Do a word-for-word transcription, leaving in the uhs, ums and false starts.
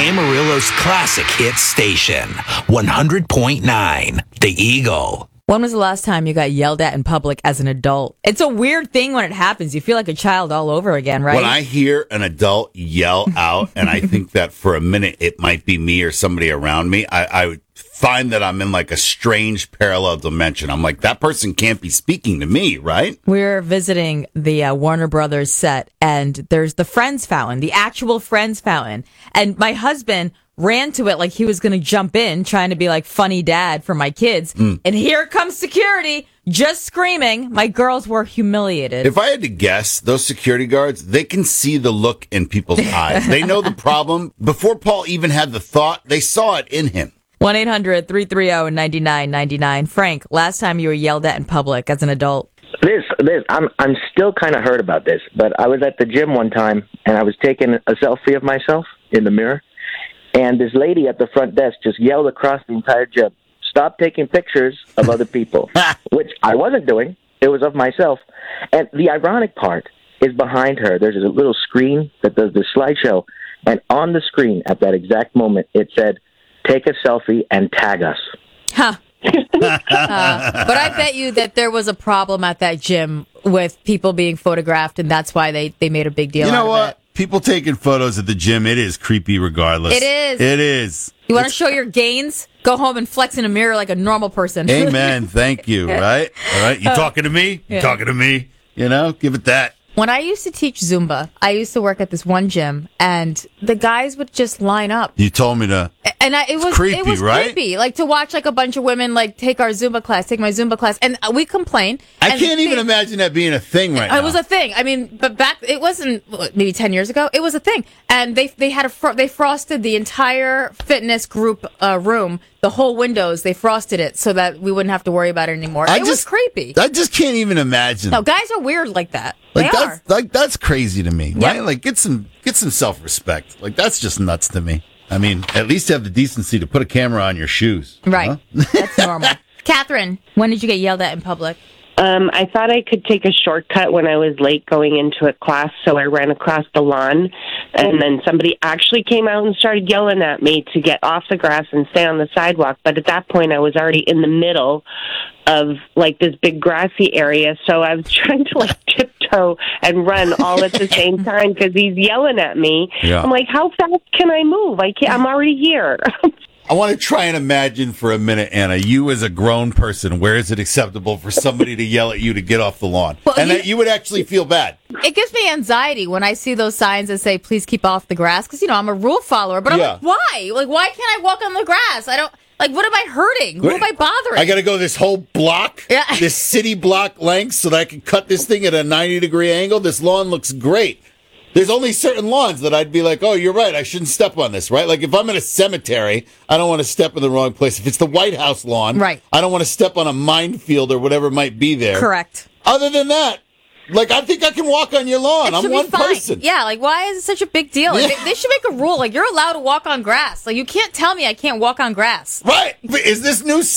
Amarillo's classic hit station, one hundred point nine, The Eagle. When was the last time you got yelled at in public as an adult? It's a weird thing when it happens. You feel like a child all over again, right? When I hear an adult yell out, and I think that for a minute it might be me or somebody around me, I, I find that I'm in like a strange parallel dimension. I'm like, that person can't be speaking to me, right? We're visiting the uh, Warner Brothers set, and there's the Friends fountain, the actual Friends fountain. And my husband ran to it like he was going to jump in, trying to be like funny dad for my kids. Mm. And here comes security, just screaming. My girls were humiliated. If I had to guess, those security guards, they can see the look in people's eyes. They know the problem. Before Paul even had the thought, they saw it in him. one eight hundred three three zero nine nine nine nine. Frank, last time you were yelled at in public as an adult? This, this, I'm, I'm still kind of hurt about this, but I was at the gym one time, and I was taking a selfie of myself in the mirror. And this lady at the front desk just yelled across the entire gym, "Stop taking pictures of other people," which I wasn't doing. It was of myself. And the ironic part is behind her, there's a little screen that does the slideshow. And on the screen at that exact moment, it said, "Take a selfie and tag us." Huh. uh, but I bet you that there was a problem at that gym with people being photographed, and that's why they, they made a big deal you know out of what? it. People taking photos at the gym, it is creepy regardless. It is. It is. You want to show your gains? Go home and flex in a mirror like a normal person. Amen. Thank you. Right? All right. You talking to me? You Yeah. talking to me? You know, give it that. When I used to teach Zumba, I used to work at this one gym, and the guys would just line up. You told me to. And I, it was creepy, it was right? creepy, like to watch like a bunch of women like take our Zumba class, take my Zumba class, and we complain. I and can't even they- imagine that being a thing right now. It was a thing. I mean, but back it wasn't what, maybe ten years ago. It was a thing, and they they had a fro- they frosted the entire fitness group uh, room, the whole windows. They frosted it so that we wouldn't have to worry about it anymore. I it just, was creepy. I just can't even imagine. No, guys are weird like that. Like they that's are. like that's crazy to me, right? Yep. Like get some get some self respect. Like that's just nuts to me. I mean, at least have the decency to put a camera on your shoes. Right. Huh? That's normal. Catherine, when did you get yelled at in public? Um, I thought I could take a shortcut when I was late going into a class, so I ran across the lawn, and then somebody actually came out and started yelling at me to get off the grass and stay on the sidewalk. But at that point, I was already in the middle of, like, this big grassy area, so I was trying to, like, tiptoe and run all at the same time because he's yelling at me. Yeah. I'm like, how fast can I move? I can't, I'm already here. I want to try and imagine for a minute, Anna, you as a grown person, where is it acceptable for somebody to yell at you to get off the lawn? Well, and you- that you would actually feel bad. It gives me anxiety when I see those signs that say, please keep off the grass, because, you know, I'm a rule follower. But I'm Yeah. like, why? Like, why can't I walk on the grass? I don't, like, what am I hurting? Who am I bothering? I got to go this whole block, Yeah. this city block length, so that I can cut this thing at a ninety degree angle. This lawn looks great. There's only certain lawns that I'd be like, oh, you're right, I shouldn't step on this, right? Like, if I'm in a cemetery, I don't want to step in the wrong place. If it's the White House lawn, Right. I don't want to step on a minefield or whatever might be there. Correct. Other than that, like, I think I can walk on your lawn. It I'm should one be fine. person. Yeah, like, why is it such a big deal? Like, Yeah. they, they should make a rule. Like, you're allowed to walk on grass. Like, you can't tell me I can't walk on grass. Right. But is this new